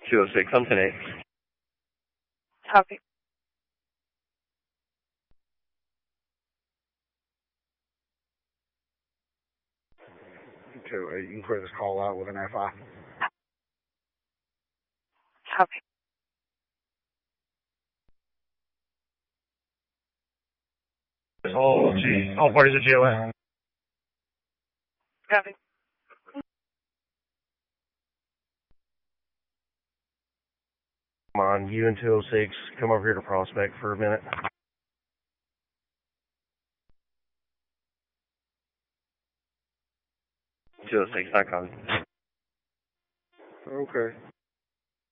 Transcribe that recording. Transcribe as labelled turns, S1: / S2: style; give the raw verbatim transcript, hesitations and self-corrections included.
S1: two oh six, I'm ten eight.
S2: Copy.
S3: two eight, you can clear this call out with an F I.
S2: Copy.
S3: All, G, all parties are G O N.
S2: Copy.
S1: Come on, you and two oh six, come over here to Prospect for a minute. two oh six, I copy.
S3: Okay.